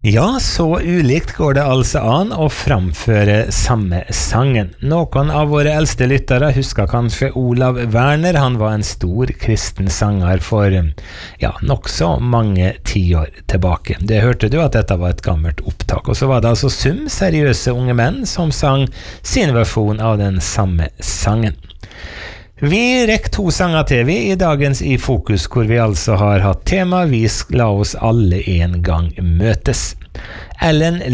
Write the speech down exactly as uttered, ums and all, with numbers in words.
Ja, så ulikt går det altså an å framføre samme sangen. Noen av våre eldste lyttere husker kanskje Olav Werner. Han var en stor kristen sanger for, ja, nok så mange tiår tilbake. Det hørte du at dette var et gammelt opptak. Og så var det altså Sum, seriøse unge menn, som sang sin versjon av den samme sangen. Vi rekker to sanger til vi i dagens I Fokus, hvor vi altså har hatt tema «Vi la oss alle en gang møtes». Ellen